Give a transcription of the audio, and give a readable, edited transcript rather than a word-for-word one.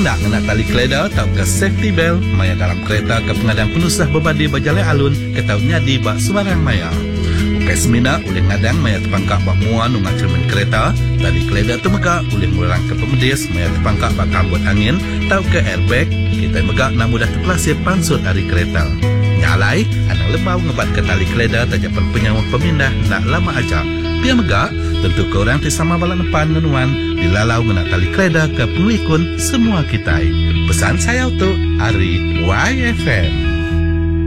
Pendak ngena tali keleda tau ke safety belt maya dalam kereta ke pengadang penusah berbadi berjalan alun ke tau nyadi bak sembarang maya. Ukai semina oleh ngadang maya terpangkak bak muan nunga cermin kereta, tali keleda tu megak oleh murang ke pemedis maya terpangkak bak kambut angin tau ke airbag, kita megak nak mudah terpelasir pansut hari kereta. Nyalai, anak lebau ngebat ke tali keleda tajapan penyawang pemindah nak lama aja. Pia megak, tentu korang tisama balak depan menuan dilalau ngena tali keleda ke pengelikun semua kita. Pesan saya untuk Ari YFM.